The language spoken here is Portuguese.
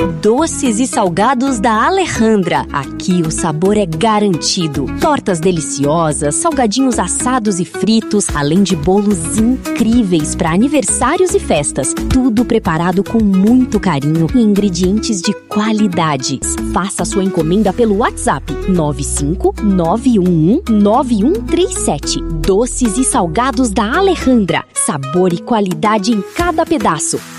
Doces e salgados da Alejandra. Aqui o sabor é garantido. Tortas deliciosas, salgadinhos assados e fritos, além de bolos incríveis para aniversários e festas. Tudo preparado com muito carinho e ingredientes de qualidade. Faça sua encomenda pelo WhatsApp 959119137. Doces e salgados da Alejandra. Sabor e qualidade em cada pedaço.